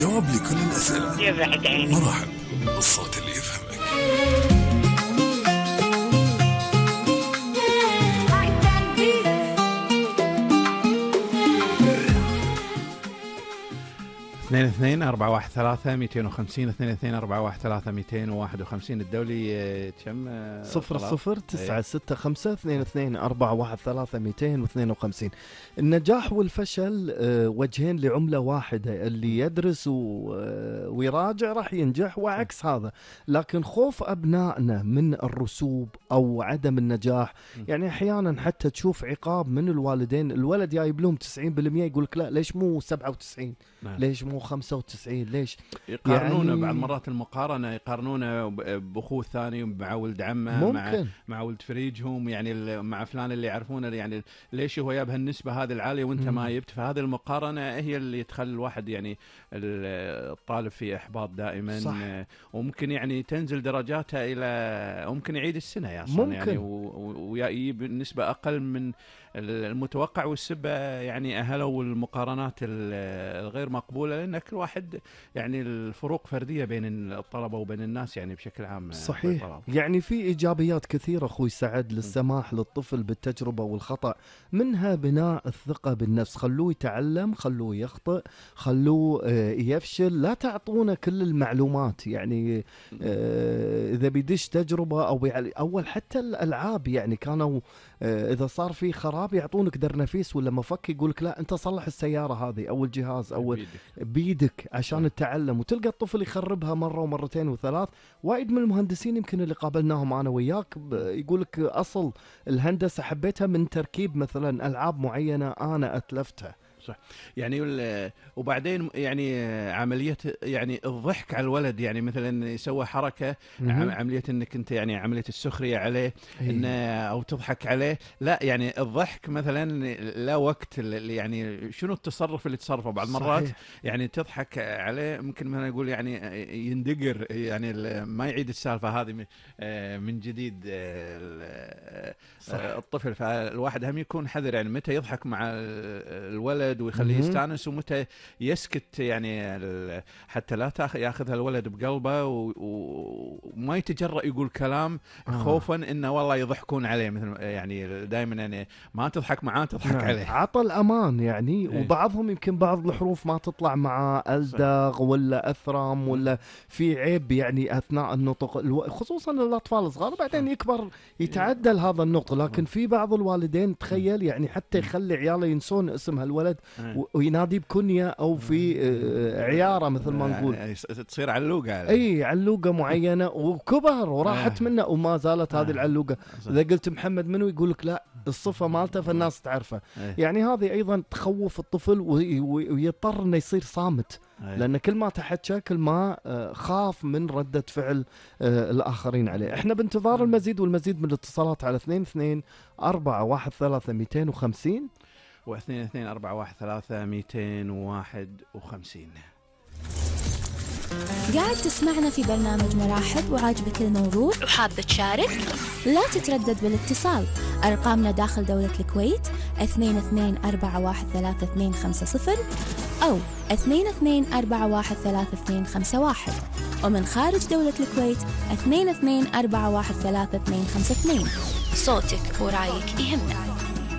جواب لكل الأسئلة. يفرحت عيني. مرحب، الصوت اللي يفهمك. اثنين اثنين 413 250 413 251. الدولي كم؟ 00965 22 252. النجاح والفشل وجهين لعملة واحدة، اللي يدرس ويراجع راح ينجح وعكس هذا. لكن خوف أبنائنا من الرسوب أو عدم النجاح، يعني أحيانا حتى تشوف عقاب من الوالدين، الولد جايب لهم 90% يقولك لا ليش مو 97 ليش مو 95 ليش يقارنونه يعني بعض مرات المقارنة يقارنونه بأخوه الثاني مع ولد عمه مع ولد فريجهم، يعني مع فلان اللي يعرفونه، يعني ليش هو جاب هالنسبة هذه العالية وانت ما جبت. فهذه المقارنة هي اللي تخلي الواحد يعني الطالب في إحباط دائما. صح. وممكن يعني تنزل درجاته إلى ممكن يعيد السنة يا ممكن. يعني ويجيب نسبة أقل من المتوقع. والسبة يعني أهلوا المقارنات الغير مقبولة، لأن كل واحد يعني الفروق فردية بين الطلبة وبين الناس يعني بشكل عام. صحيح. يعني في إيجابيات كثيرة أخوي سعد للسماح للطفل بالتجربة والخطأ، منها بناء الثقة بالنفس. خلوه يتعلم، خلوه يخطئ، خلوه يفشل، لا تعطونا كل المعلومات. يعني إذا بيدش تجربة أو أول حتى الألعاب يعني كانوا إذا صار في خراب يعطونك درنفيس ولا مفك، يقولك لا أنت صلح السيارة هذه أو الجهاز أو بيدك عشان تتعلم. وتلقى الطفل يخربها مرة ومرتين وثلاث. وايد من المهندسين يمكن اللي قابلناهم أنا وياك يقولك أصل الهندسة حبيتها من تركيب مثلا ألعاب معينة أنا أتلفتها. صح. يعني وبعدين يعني عملية يعني الضحك على الولد، يعني مثلا يسوي حركة عملية انك انت يعني عملية السخرية عليه انه او تضحك عليه، لا يعني الضحك مثلا لا وقت يعني شنو التصرف اللي تصرفه بعض مرات. صحيح. يعني تضحك عليه ممكن مثلا يقول يعني يندقر، يعني ما يعيد السالفة هذه من جديد الطفل. فالواحد هم يكون حذر يعني متى يضحك مع الولد ويخليه يستانس ومتى يسكت، يعني حتى لا ياخذها الولد بقلبه وما يتجرأ يقول كلام خوفا انه والله يضحكون عليه. مثل يعني دائما يعني ما تضحك معاه تضحك عليه. عطى الامان يعني. وبعضهم يمكن بعض الحروف ما تطلع مع الدغ ولا اثرم ولا في عيب يعني اثناء النطق، خصوصا الاطفال الصغار. بعدين يكبر يتعدل هذا النطق. لكن في بعض الوالدين تخيل يعني حتى يخلي عياله ينسون اسم هالولد وينادي بكنية او في عياره مثل ما نقول، تصير علوقه. اي علوقه معينه وكبر وراحت منه وما زالت هذه العلوقه. اذا قلت محمد منو يقولك لا الصفه مالته فالناس تعرفه. يعني هذه ايضا تخوف الطفل ويضطر انه يصير صامت، لأن كل ما تحكى كل ما خاف من ردة فعل الآخرين عليه. احنا بانتظار المزيد والمزيد من الاتصالات على 22 413 250 و22 413 251. قاعد تسمعنا في برنامج مراحب وعاجبك الموضوع وحاب تشارك؟ لا تتردد بالاتصال. أرقامنا داخل دولة الكويت 22 413 250 أو 22 413 251، ومن خارج دولة الكويت 22 413 252. صوتك ورايك يهمنا.